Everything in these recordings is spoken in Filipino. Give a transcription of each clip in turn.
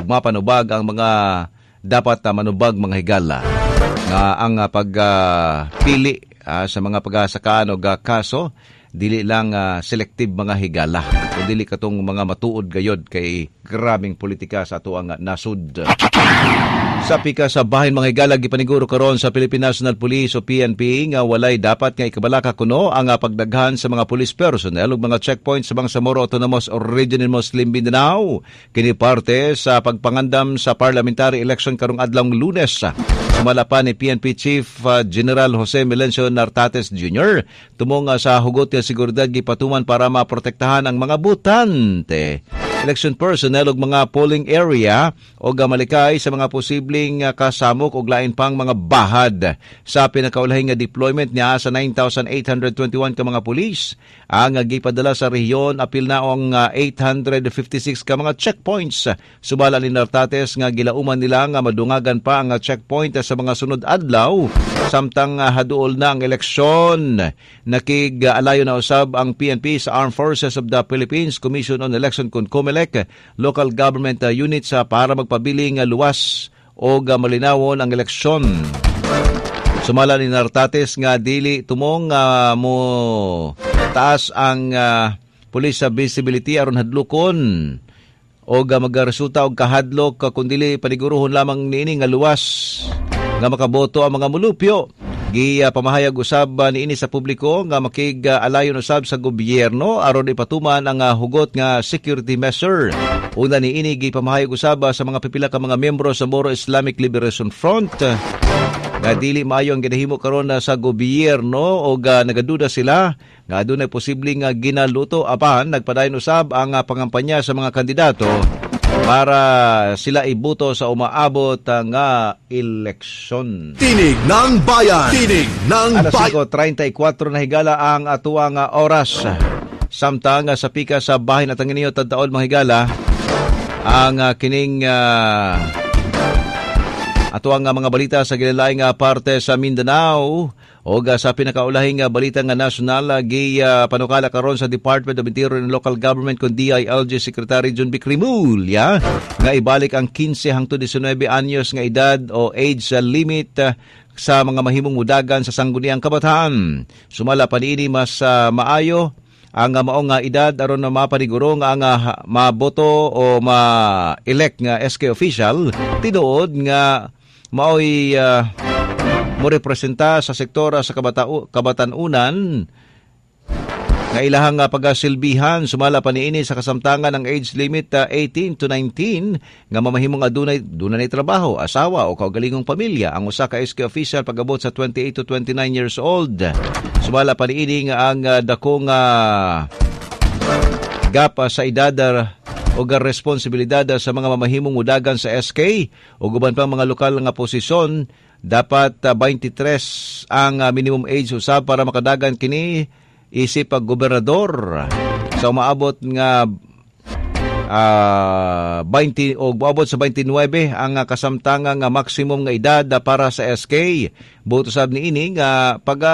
mapanubag ang mga dapat manubag mga higala nga ang pagpili sa mga pagsakaan o kaso dili lang selective mga higala o dili katong mga matuod gayod kay grabing politika sa ato ang nasud. Sa pika sa bahin mga higala gipaniguro karon sa Philippine National Police o PNP nga walay dapat nga ikabalaka kuno ang pagdaghan sa mga police personnel ug mga checkpoints sa Bangsamoro Autonomous Region in Muslim Mindanao kini parte sa pagpangandam sa parliamentary election karong adlawng Lunes. Sumala pa ni PNP Chief General Jose Melencio Nartates Jr. tumong sa hugot nga seguridad gipatuman para maprotektahan ang mga botante, election personnel ug mga polling area o gamalikay sa mga posibleng kasamok ug lain pang mga bahad sa pinakaulahing nga deployment niya sa 9,821 ka mga pulis ang gipadala sa rehiyon apil na ang 856 ka mga checkpoints. Subala ni Nartates nga gilauman nila nga madungagan pa ang checkpoint sa mga sunod adlaw samtang haduol na ang eleksyon. Nakig-alayo na usab ang PNP sa Armed Forces of the Philippines Commission on Election kun COMELEC local government units para magpabiling luwas o malinawon ang eleksyon. Sumala ni Nartates nga dili tumong mo taas ang police visibility aron hadlokon o magaresulta og kahadlok kundi paniguruhon lamang niini nga luwas nga makaboto ang mga mulupyo. Pamahayag usab niini sa publiko nga makig-alayon usab sa gobyerno aron ipatuman ang hugot nga security measure. Una niini pamahayag usab sa mga pipila ka mga miyembro sa Moro Islamic Liberation Front nga dili maayo ang ginahimo karon sa gobyerno o nagaduda sila nga adunay posibleng ginaluto apan nagpadayon usab ang pangampanya sa mga kandidato para sila ibuto sa umaabot nga eleksyon. Tinig ng Bayan! Tinig ng Bayan! Alas 5:34 na higala ang atuang oras. Samtang sa pika sa bahin at ang inyo tadtaon mga higala, ang kining atuang mga balita sa gilalaing parte sa Mindanao o sa pinakaulahing balita nga nasyonal panukala karon sa Department of Interior and Local Government kun DILG Secretary John B. Crimulya nga ibalik ang 15 hangtod 19 anyos nga edad o age limit sa mga mahimong mudagan sa sangguniang kabataan. Sumala pa niini mas maayo ang maong edad aron na mapaniguro nga ang maboto o ma-elect nga SK official tinuod nga maoy mo representa sa sektora sa kabatanunan nga ilahang pagasilbihan. Sumala pa niini sa kasamtangan ng age limit 18 to 19 nga mamahimong adunay trabaho, asawa o kaugalingong pamilya ang usa ka SK official pagabot sa 28 to 29 years old. Sumala pa niini nga ang dakong gap sa edad o responsibilidad sa mga mamahimong mudagan sa SK o guban pang mga lokal nga posisyon dapat 23 ang minimum age usab para makadagan kini isip gobernador sa umaabot nga 20 o umaabot sa 29 ang kasamtangang maximum nga edad para sa SK. Buot usab niini nga pag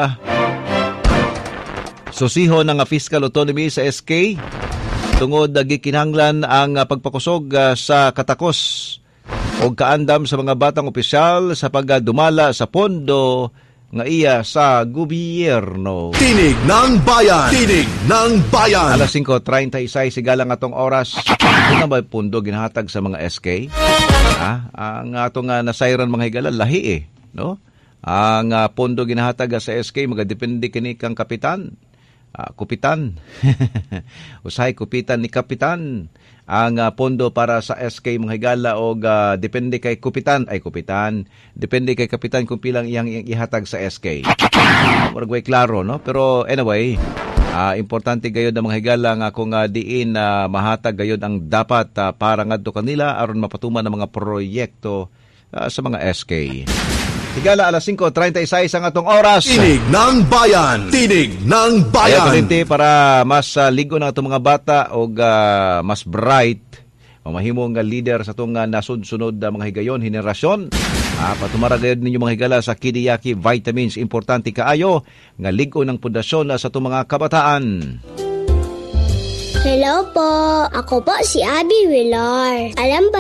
susiho ng fiscal autonomy sa SK tungod gikinahanglan ang pagpakusog sa katakos o kaandam sa mga batang opisyal sa pagdumala sa pondo nga iya sa gobyerno. Tinig ng Bayan! Tinig ng Bayan! Alas 5:36 sigalang atong oras. Ano ba pondo ginahatag sa mga SK? Ang atong nasayran mga higala lahi no? Ang pondo ginahatag sa SK magadepende kini kang kapitan. Kupitan. Usahay kupitan ni kapitan ang pondo para sa SK mga higala o depende kay kupitan depende kay kapitan kung pilang iyang ihatag sa SK. Murag klaro no, pero anyway importante gayud ang mga higala nga kung diin mahatag gayud ang dapat para ngadto kanila aron mapatuman ang mga proyekto sa mga SK. Higala alas 5:36 ang atong oras. Tinig ng Bayan! Tinig ng Bayan! Kaya para mas ligo ng atong mga bata o mas bright, mamahimong leader sa itong nasunod mga higayon, henerasyon. Patumaragayod ninyo mga higala sa Kidiyaki Vitamins. Importante kaayo nga ligo ng pundasyon sa itong mga kabataan. Hello po, ako po si Abby Villar. Alam ba